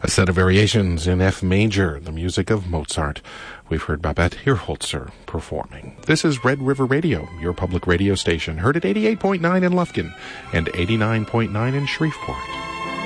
A set of variations in F major, the music of Mozart. We've heard Babette Hirholzer performing. This is Red River Radio, your public radio station, heard at 88.9 in Lufkin and 89.9 in Shreveport.